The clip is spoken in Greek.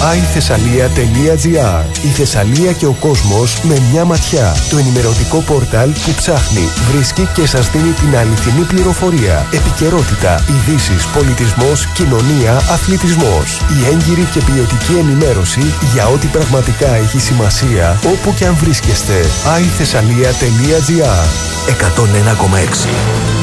iThessalia.gr. Η Θεσσαλία και ο κόσμος με μια ματιά. Το ενημερωτικό πόρταλ που ψάχνει, βρίσκει και σας δίνει την αληθινή πληροφορία. Επικαιρότητα, ειδήσεις, πολιτισμός, κοινωνία, αθλητισμός. Η έγκυρη και ποιοτική ενημέρωση για ό,τι πραγματικά έχει σημασία όπου και αν βρίσκεστε. iThessalia.gr. 101,6